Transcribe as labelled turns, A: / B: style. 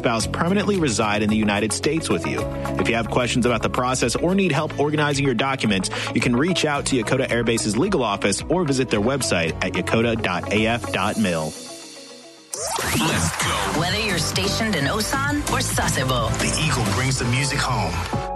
A: spouse permanently reside in the United States with you. If you have questions about the process or need help organizing your documents, you can reach out to Yokota Air Base's legal office or visit their website at yokota.af.mil.
B: Let's go.
C: Whether you're stationed in Osan or Sasebo,
B: the Eagle brings the music home.